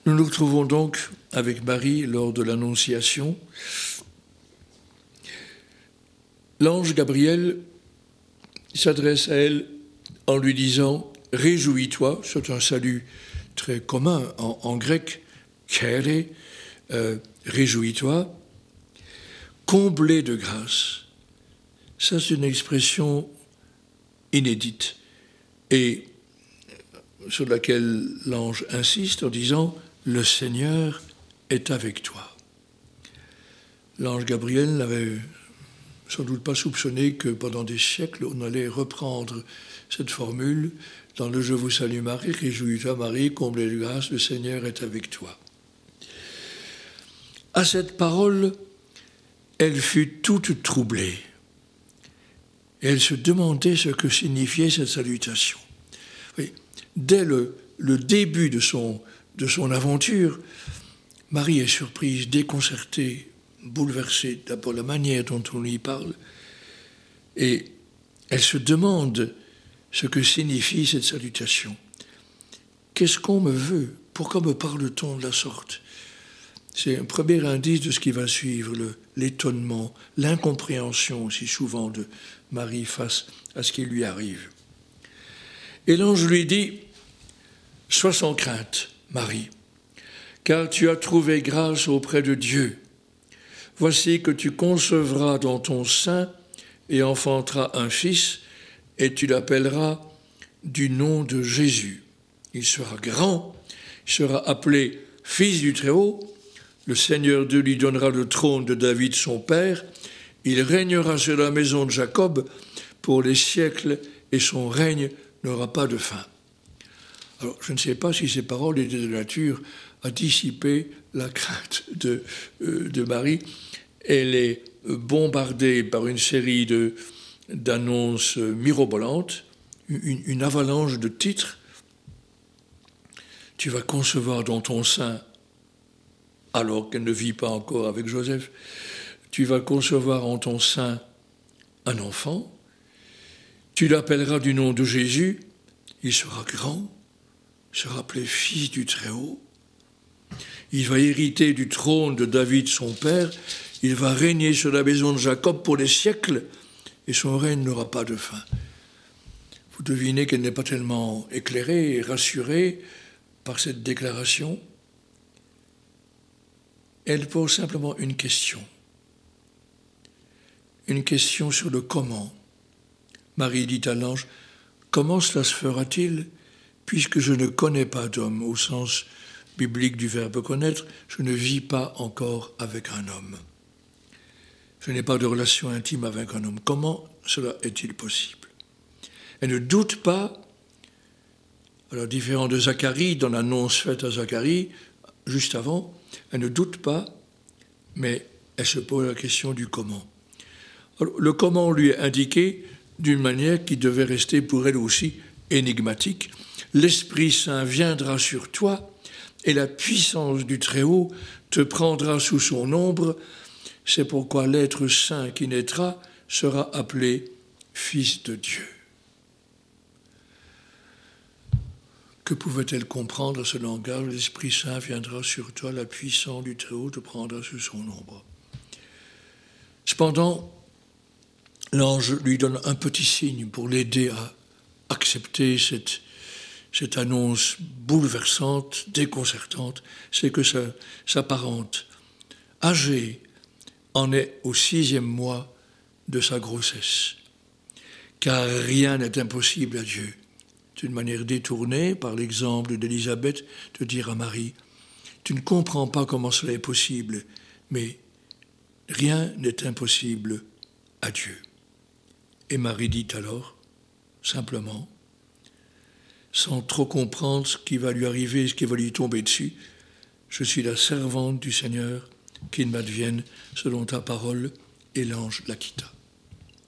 Nous nous retrouvons donc avec Marie lors de l'Annonciation. L'ange Gabriel s'adresse à elle en lui disant « Réjouis-toi », c'est un salut très commun en grec, « kéré », réjouis-toi, comblé de grâce. Ça, c'est une expression inédite et sur laquelle l'ange insiste en disant « Le Seigneur est avec toi ». L'ange Gabriel n'avait sans doute pas soupçonné que pendant des siècles, on allait reprendre cette formule dans le « Je vous salue Marie, réjouis-toi Marie, comblée de grâce, le Seigneur est avec toi ». À cette parole, elle fut toute troublée. Et elle se demandait ce que signifiait cette salutation. Oui, dès le début de son aventure, Marie est surprise, déconcertée, bouleversée d'abord la manière dont on lui parle, et elle se demande ce que signifie cette salutation. Qu'est-ce qu'on me veut? Pourquoi me parle-t-on de la sorte? C'est un premier indice de ce qui va suivre, l'étonnement, l'incompréhension aussi souvent de Marie face à ce qui lui arrive. Et l'ange lui dit « Sois sans crainte, Marie, car tu as trouvé grâce auprès de Dieu. Voici que tu concevras dans ton sein et enfanteras un fils, et tu l'appelleras du nom de Jésus. Il sera grand, il sera appelé Fils du Très-Haut. Le Seigneur Dieu lui donnera le trône de David son père. Il régnera sur la maison de Jacob pour les siècles et son règne n'aura pas de fin. » Alors, je ne sais pas si ces paroles étaient de nature à dissiper la crainte de Marie. Elle est bombardée par une série d'annonces mirobolantes, une avalanche de titres. Tu vas concevoir dans ton sein, alors qu'elle ne vit pas encore avec Joseph, tu vas concevoir en ton sein un enfant, tu l'appelleras du nom de Jésus, il sera grand, il sera appelé Fils du Très-Haut, il va hériter du trône de David son père, il va régner sur la maison de Jacob pour les siècles, et son règne n'aura pas de fin. Vous devinez qu'elle n'est pas tellement éclairée et rassurée par cette déclaration. Elle pose simplement une question sur le comment. Marie dit à l'ange, « Comment cela se fera-t-il, puisque je ne connais pas d'homme ?» Au sens biblique du verbe connaître, je ne vis pas encore avec un homme. Je n'ai pas de relation intime avec un homme. Comment cela est-il possible? Elle ne doute pas, alors différent de Zacharie, dans l'annonce faite à Zacharie, juste avant, elle ne doute pas, mais elle se pose la question du comment. Alors, le comment lui est indiqué d'une manière qui devait rester pour elle aussi énigmatique. L'Esprit Saint viendra sur toi et la puissance du Très-Haut te prendra sous son ombre. C'est pourquoi l'être saint qui naîtra sera appelé Fils de Dieu. Que pouvait-elle comprendre à ce langage? L'Esprit Saint viendra sur toi, la puissance du Très-Haut te prendra sous son ombre. Cependant, l'ange lui donne un petit signe pour l'aider à accepter cette annonce bouleversante, déconcertante, c'est que sa parente, âgée, en est au 6e mois de sa grossesse. Car rien n'est impossible à Dieu. C'est une manière détournée par l'exemple d'Élisabeth de dire à Marie, « Tu ne comprends pas comment cela est possible, mais rien n'est impossible à Dieu. » Et Marie dit alors, simplement, sans trop comprendre ce qui va lui arriver, ce qui va lui tomber dessus, « Je suis la servante du Seigneur, qu'il m'advienne selon ta parole. » Et l'ange la quitta.